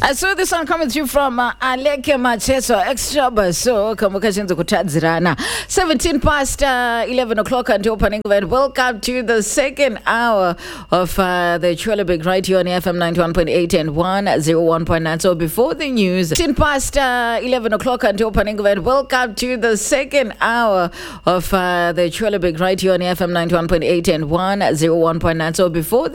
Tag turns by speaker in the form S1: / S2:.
S1: I saw this one coming through from Aleke Macheso, extra baso, Kamukashinzo Kutadzirana. 17 past 11 o'clock and opening event. Welcome to the second hour of the Chwele Big right here on FM 91.8 and 101.9. So before the news, 10 past 11 o'clock and opening event. Welcome to the second hour of the Chwele Big right here on FM 91.8 and 101.9. So before the